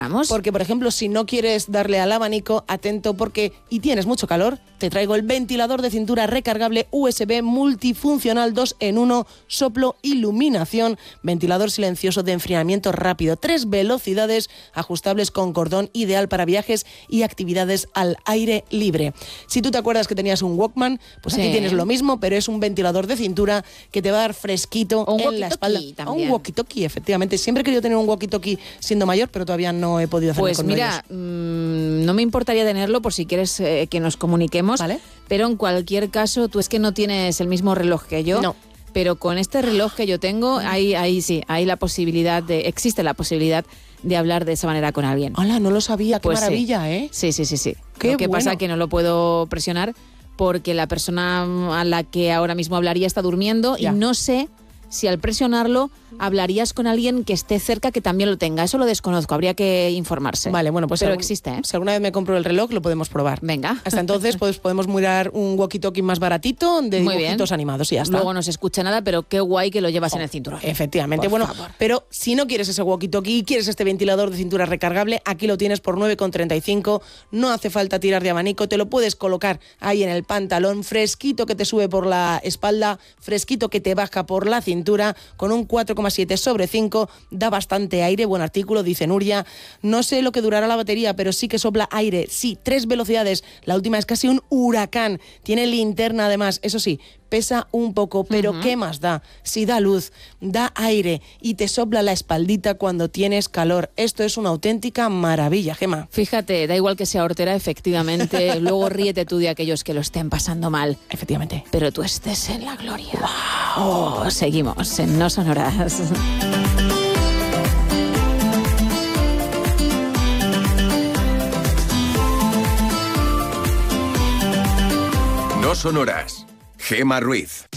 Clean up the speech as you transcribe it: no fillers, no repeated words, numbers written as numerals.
Porque, por ejemplo, si no quieres darle al abanico, atento porque, y tienes mucho calor, te traigo el ventilador de cintura recargable USB multifuncional 2 en 1, soplo, iluminación, ventilador silencioso de enfriamiento rápido, 3 velocidades, ajustables con cordón, ideal para viajes y actividades al aire libre. Si tú te acuerdas que tenías un Walkman, pues aquí tienes lo mismo, pero es un ventilador de cintura que te va a dar fresquito en la espalda. También. Un walkie-talkie, efectivamente. Siempre he querido tener un walkie-talkie siendo mayor, pero todavía no he podido hacerlo con ellos. Pues mira, no me importaría tenerlo por si quieres que nos comuniquemos, ¿vale? Pero en cualquier caso, tú es que no tienes el mismo reloj que yo. No. Pero con este reloj que yo tengo, existe la posibilidad de hablar de esa manera con alguien. ¡Hala, no lo sabía! ¡Qué Pues maravilla, ¿eh? Sí. Qué Lo que pasa bueno. es que no lo puedo presionar porque la persona a la que ahora mismo hablaría está durmiendo y no sé si al presionarlo hablarías con alguien que esté cerca que también lo tenga. Eso lo desconozco, habría que informarse. Vale, bueno, pues pero existe, ¿eh? Si alguna vez me compro el reloj, lo podemos probar. Venga. Hasta entonces, pues podemos mirar un walkie-talkie más baratito de dibujitos animados y ya está. Luego no se escucha nada, pero qué guay que lo llevas en el cinturón. Efectivamente. Por bueno, favor. pero si no quieres ese walkie-talkie y quieres este ventilador de cintura recargable, aquí lo tienes por 9,35. No hace falta tirar de abanico, te lo puedes colocar ahí en el pantalón, fresquito que te sube por la espalda, fresquito que te baja por la cintura, con un 4,7/5, da bastante aire, buen artículo, dice Nuria. No sé lo que durará la batería, pero sí que sopla aire, sí, 3 velocidades, la última es casi un huracán, tiene linterna además, eso sí, pesa un poco, pero ¿qué más da? Si da luz, da aire y te sopla la espaldita cuando tienes calor. Esto es una auténtica maravilla, Gemma. Fíjate, da igual que sea hortera, efectivamente, luego ríete tú de aquellos que lo estén pasando mal. Efectivamente. Pero tú estés en la gloria. ¡Wow! Seguimos en No Sonoras. No Sonoras. Gemma Ruiz.